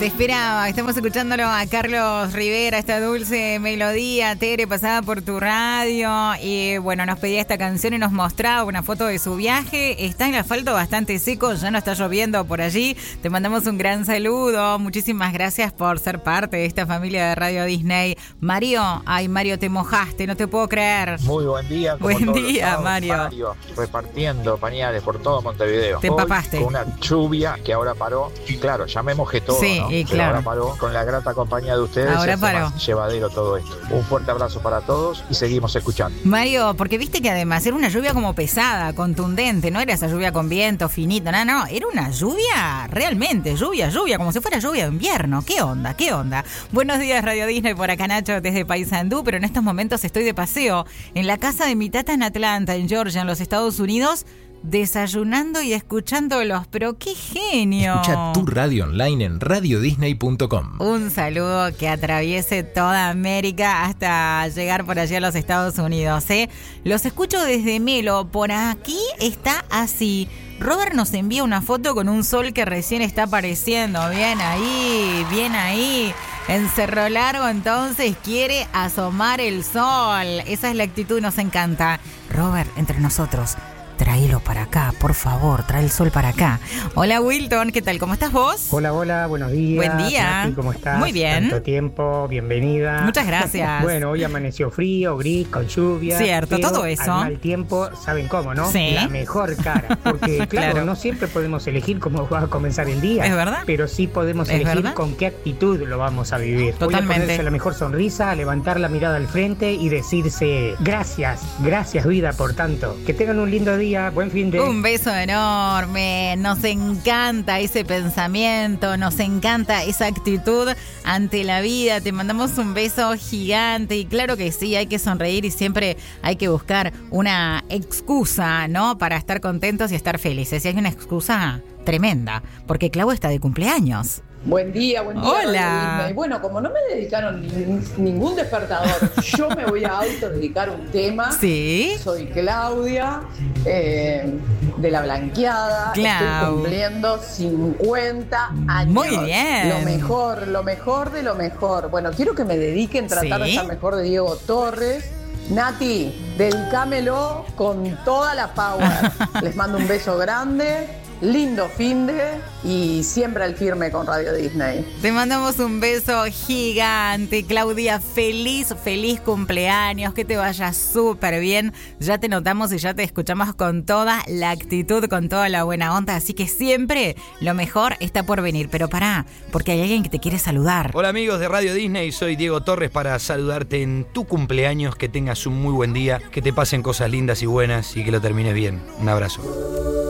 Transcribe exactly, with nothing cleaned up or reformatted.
te esperaba. Estamos escuchándolo a Carlos Rivera, esta dulce melodía. Tere, pasada por tu radio. Y bueno, nos pedía esta canción y nos mostraba una foto de su viaje. Está el asfalto bastante seco, ya no está lloviendo por allí. Te mandamos un gran saludo. Muchísimas gracias por ser parte de esta familia de Radio Disney. Mario, ay Mario, te mojaste, no te puedo creer. Muy buen día. Como buen todos día, los sábados, Mario. Mario. Repartiendo pañales por todo Montevideo. Te empapaste. Hoy, con una lluvia que ahora paró. Claro, ya me mojé todo, sí, ¿no? y Pero claro. ahora paró con la grata compañía de ustedes. Ahora hace paró. Más llevadero todo esto. Un fuerte abrazo para todos y seguimos escuchando. Mario, porque viste que además era una lluvia como pesada, contundente, no era esa lluvia con viento, finito, no, no, era una lluvia realmente, lluvia, lluvia, como si fuera lluvia de invierno. ¿Qué onda? ¿Qué onda? Buenos días, Radio Disney, por acá Nacho desde Paysandú, pero en estos momentos estoy de paseo en la casa de mi tata en Atlanta, en Georgia, en los Estados Unidos, desayunando y escuchándolos, pero qué genio. Escucha tu radio online en radio disney punto com. Un saludo que atraviese toda América hasta llegar por allí a los Estados Unidos, ¿eh? Los escucho desde Melo, por aquí está así. Robert nos envía una foto con un sol que recién está apareciendo. Bien ahí, bien ahí. En Cerro Largo entonces quiere asomar el sol. Esa es la actitud, nos encanta. Robert, entre nosotros, tráelo para acá, por favor, trae el sol para acá. Hola Wilton, ¿qué tal? ¿Cómo estás vos? Hola, hola, buenos días. Buen día. Nati, ¿cómo estás? Muy bien. Tanto tiempo, bienvenida. Muchas gracias. Bueno, hoy amaneció frío, gris, con lluvia. Cierto, pero todo eso. Al mal tiempo, ¿saben cómo, no? Sí. La mejor cara. Porque, claro, Claro. no siempre podemos elegir cómo va a comenzar el día. ¿Es verdad? Pero sí podemos ¿Es elegir verdad? con qué actitud lo vamos a vivir. Totalmente. Hoy a ponerse la mejor sonrisa, levantar la mirada al frente y decirse gracias, gracias vida por tanto. Que tengan un lindo día, buen fin de... Un beso enorme, nos encanta ese pensamiento, nos encanta esa actitud ante la vida, te mandamos un beso gigante y claro que sí, hay que sonreír y siempre hay que buscar una excusa, ¿no? Para estar contentos y estar felices. Y hay una excusa tremenda, porque Clau está de cumpleaños. Buen día, buen día. Hola. Radio Disney. Bueno, como no me dedicaron ni- ningún despertador, yo me voy a autodedicar un tema. Sí. Soy Claudia, eh, de La Blanqueada. Clau. Estoy cumpliendo cincuenta años. Muy bien. Lo mejor, lo mejor de lo mejor. Bueno, quiero que me dediquen tratando Sí. de estar mejor de Diego Torres. Nati, dedicámelo con toda la power. Les mando un beso grande. Lindo finde y siempre al firme con Radio Disney. Te mandamos un beso gigante, Claudia. Feliz, feliz cumpleaños. Que te vaya súper bien. Ya te notamos y ya te escuchamos con toda la actitud, con toda la buena onda. Así que siempre lo mejor está por venir. Pero pará, porque hay alguien que te quiere saludar. Hola amigos de Radio Disney, soy Diego Torres para saludarte en tu cumpleaños. Que tengas un muy buen día, que te pasen cosas lindas y buenas y que lo termines bien. Un abrazo.